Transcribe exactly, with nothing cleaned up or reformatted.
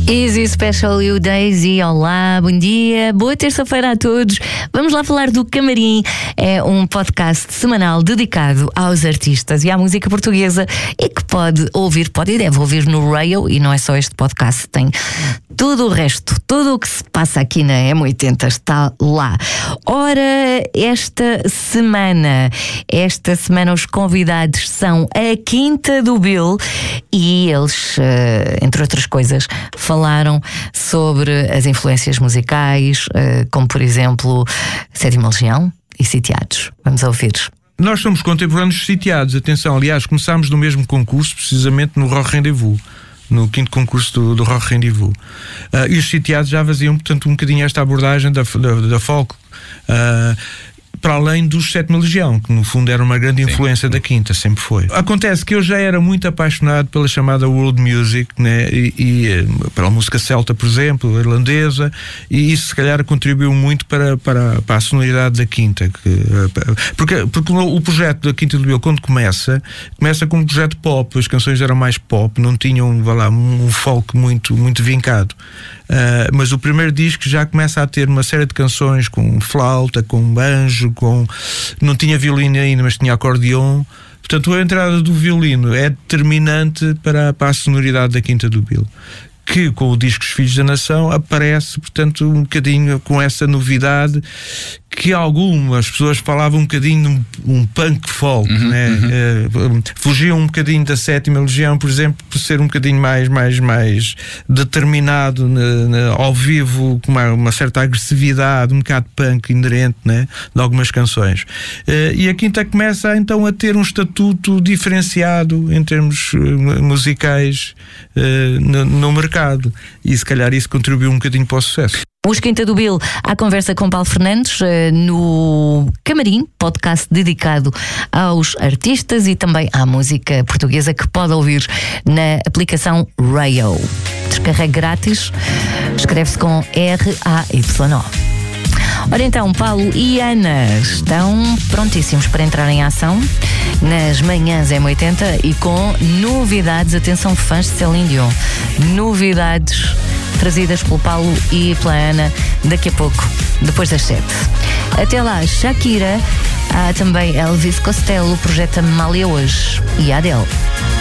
Easy Special You Daisy, olá, bom dia, boa terça-feira a todos. Vamos lá falar do Camarim. É um podcast semanal dedicado aos artistas e à música portuguesa e que pode ouvir, pode e deve ouvir no Radio. E não é só este podcast, tem tudo o resto, tudo o que se passa aqui na M oitenta está lá. Ora, esta semana, esta semana os convidados são a Quinta do Bill e eles, entre outras coisas, falaram sobre as influências musicais, como por exemplo Sétima Legião e Sitiados. Vamos ouvir. Nós somos contemporâneos de Sitiados, atenção, aliás, começámos no mesmo concurso, precisamente no Rock Rendezvous, no quinto concurso do, do Rock Rendezvous. Uh, e os Sitiados já faziam, portanto, um bocadinho esta abordagem da, da, da folk, uh, para além dos Sétima Legião, que no fundo era uma grande influência Sim. da Quinta, sempre foi. Acontece que eu já era muito apaixonado pela chamada world music, né? e, e pela música celta, por exemplo, irlandesa, e isso se calhar contribuiu muito para, para, para a sonoridade da Quinta. Que, porque, porque o projeto da Quinta do Bill, quando começa, começa como um projeto pop, as canções eram mais pop, não tinham, vá lá, um folk muito, muito vincado. Uh, mas o primeiro disco já começa a ter uma série de canções com flauta, com banjo, com... não tinha violino ainda, mas tinha acordeon. Portanto, a entrada do violino é determinante para, para a sonoridade da Quinta do Bill, que com o disco Os Filhos da Nação aparece, portanto, um bocadinho com essa novidade que algumas pessoas falavam um bocadinho de um, um punk folk, uhum, né? Uhum. Uh, fugiam um bocadinho da Sétima Legião, por exemplo, por ser um bocadinho mais, mais, mais determinado na, na, ao vivo, com uma, uma certa agressividade, um bocado punk inerente, né? De algumas canções. Uh, e a Quinta começa então a ter um estatuto diferenciado em termos uh, musicais uh, no, no mercado, e se calhar isso contribuiu um bocadinho para o sucesso. Os Quinta do Bill, à conversa com Paulo Fernandes no Camarim, podcast dedicado aos artistas e também à música portuguesa, que pode ouvir na aplicação Radio. Descarregue grátis, escreve-se com R A Y O. Ora então, Paulo e Ana estão prontíssimos para entrar em ação nas manhãs M oitenta e com novidades, atenção fãs de Céline Dion, novidades trazidas pelo Paulo e pela Ana daqui a pouco, depois das sete. Até lá, Shakira, há também Elvis Costello, projeta Malia hoje, e a Adele.